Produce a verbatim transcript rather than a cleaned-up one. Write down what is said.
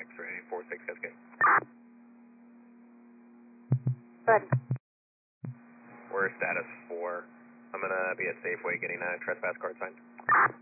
X-ray four six Cascade. Good. We're status four. I'm gonna be at Safeway getting a trespass card signed.